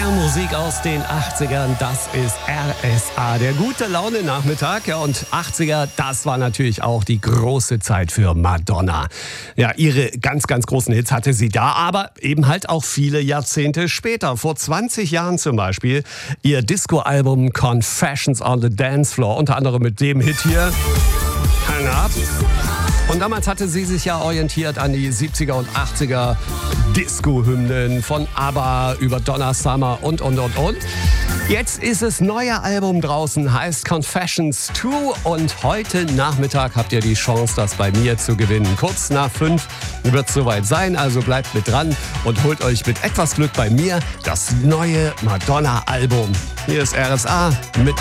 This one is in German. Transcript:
Mehr Musik aus den 80ern, das ist RSA, der gute Laune-Nachmittag. Ja, und 80er, das war natürlich auch die große Zeit für Madonna. Ja, ihre ganz, ganz großen Hits hatte sie da, aber eben halt auch viele Jahrzehnte später. Vor 20 Jahren zum Beispiel ihr Disco-Album Confessions on the Dance Floor, unter anderem mit dem Hit hier, Hang Up. Und damals hatte sie sich ja orientiert an die 70er und 80er Disco-Hymnen von ABBA über Donna Summer und. Jetzt ist das neue Album draußen, heißt Confessions 2 und heute Nachmittag habt ihr die Chance, das bei mir zu gewinnen. Kurz nach 5 wird es soweit sein, also bleibt mit dran und holt euch mit etwas Glück bei mir das neue Madonna-Album. Hier ist RSA mit